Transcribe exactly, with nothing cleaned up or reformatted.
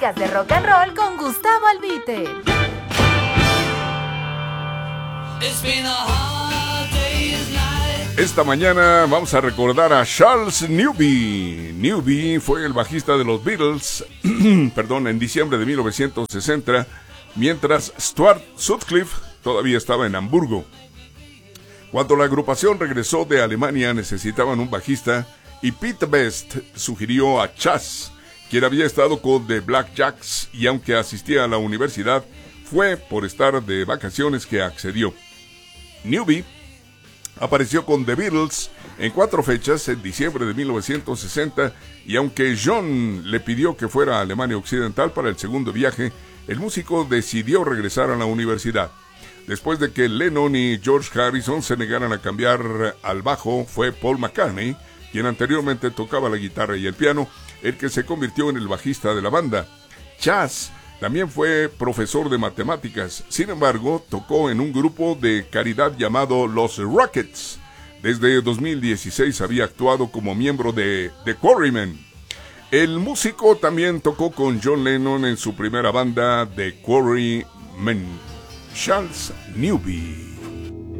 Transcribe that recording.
clásicas de rock and roll con Gustavo Albite. Esta mañana vamos a recordar a Charles Newby. Newby fue el bajista de los Beatles, perdón, en diciembre de mil novecientos sesenta, mientras Stuart Sutcliffe todavía estaba en Hamburgo. Cuando la agrupación regresó de Alemania necesitaban un bajista y Pete Best sugirió a Chas, quien había estado con The Black Jacks y aunque asistía a la universidad, fue por estar de vacaciones que accedió. Newby apareció con The Beatles en cuatro fechas en diciembre de mil novecientos sesenta y aunque John le pidió que fuera a Alemania Occidental para el segundo viaje, el músico decidió regresar a la universidad. Después de que Lennon y George Harrison se negaran a cambiar al bajo, fue Paul McCartney, quien anteriormente tocaba la guitarra y el piano, el que se convirtió en el bajista de la banda. Chas también fue profesor de matemáticas, sin embargo, tocó en un grupo de caridad llamado Los Rockets. Desde dos mil dieciséis había actuado como miembro de The Quarrymen. El músico también tocó con John Lennon en su primera banda, The Quarrymen. Charles Newby.